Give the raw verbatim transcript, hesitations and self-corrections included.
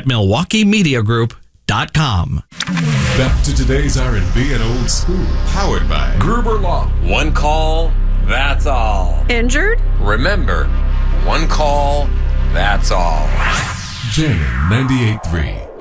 at milwaukee media group dot com. Back to today's R and B and old school. Powered by Gruber Law. One call, that's all. Injured? Remember, one call, that's all. Jam ninety-eight point three.